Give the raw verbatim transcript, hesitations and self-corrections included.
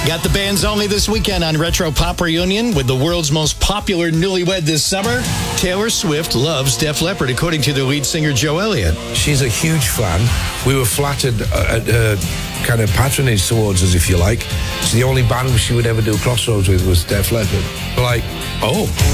Got the bands only this weekend on Retro Pop Reunion with the world's most popular newlywed this summer. Taylor Swift loves Def Leppard, according to their lead singer, Joe Elliott. She's a huge fan. We were flattered at her kind of patronage towards us, if you like. So the only band she would ever do Crossroads with was Def Leppard. We're like, oh.